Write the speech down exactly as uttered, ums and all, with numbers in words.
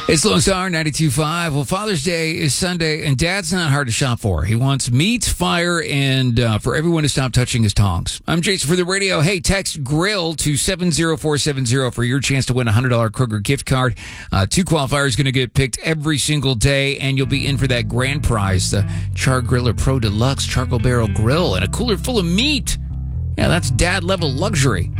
It's Lone Star ninety-two point five. Well, Father's Day is Sunday, and Dad's not hard to shop for. He wants meat, fire, and uh, for everyone to stop touching his tongs. I'm Jason for the radio. Hey, text GRILL to seven zero four seven zero for your chance to win a one hundred dollars Kroger gift card. Uh, two qualifiers going to get picked every single day, and you'll be in for that grand prize, the Char Griller Pro Deluxe Charcoal Barrel Grill, and a cooler full of meat. Yeah, that's dad-level luxury.